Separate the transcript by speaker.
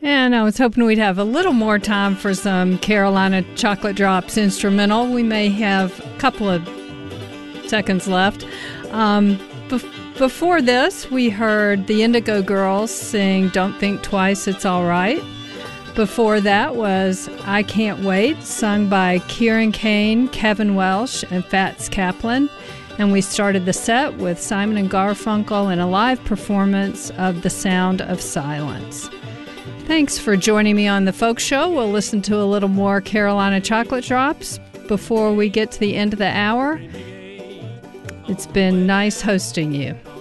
Speaker 1: And I was hoping we'd have a little more time for some Carolina Chocolate Drops instrumental. We may have a couple of seconds left. Before this, we heard the Indigo Girls sing Don't Think Twice, It's All Right. Before that was I Can't Wait, sung by Kieran Kane, Kevin Welsh, and Fats Kaplan. And we started the set with Simon and Garfunkel in a live performance of The Sound of Silence. Thanks for joining me on The Folk Show. We'll listen to a little more Carolina Chocolate Drops before we get to the end of the hour. It's been nice hosting you.